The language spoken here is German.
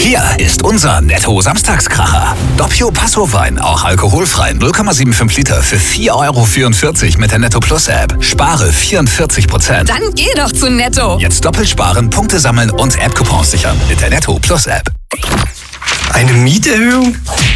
Hier ist unser Netto-Samstagskracher. Doppio Passo-Wein, auch alkoholfrei, 0,75 Liter für 4,44 € mit der Netto Plus App. Spare 44%. Dann geh doch zu Netto. Jetzt doppelt sparen, Punkte sammeln und App-Coupons sichern mit der Netto Plus App. Eine Mieterhöhung?